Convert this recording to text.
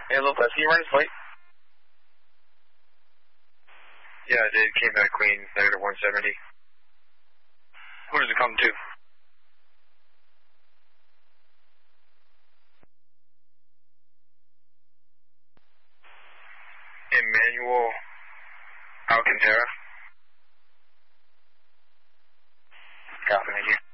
Hey, Lopez, can you run his plate? Yeah, I did. Came back clean, negative 170. Who does it come to? Emmanuel Alcantara. Copy, thank you.